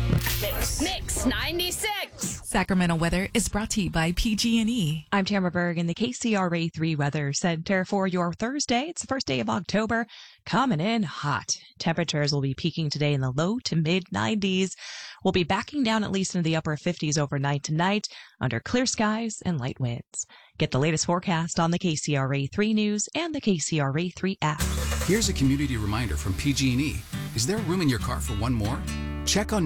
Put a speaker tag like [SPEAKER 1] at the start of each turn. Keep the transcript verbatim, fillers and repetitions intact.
[SPEAKER 1] Mix, Mix ninety-six.
[SPEAKER 2] Sacramento weather is brought to you by P G and E.
[SPEAKER 3] I'm Tamara Berg in the K C R A three Weather Center for your Thursday. It's the first day of October, coming in hot. Temperatures will be peaking today in the low to mid nineties. We'll be backing down at least into the upper fifties overnight tonight under clear skies and light winds. Get the latest forecast on the K C R A three News and the K C R A three app.
[SPEAKER 4] Here's a community reminder from P G and E. Is there room in your car for one more? Check on